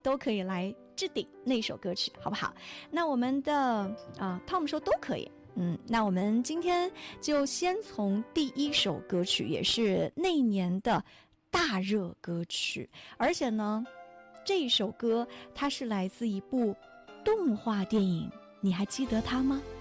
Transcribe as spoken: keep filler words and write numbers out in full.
都可以来置顶那首歌曲，好不好？那我们的啊 Tom 说都可以。嗯，那我们今天就先从第一首歌曲，也是那一年的大热歌曲，而且呢，这一首歌它是来自一部动画电影，你还记得它吗？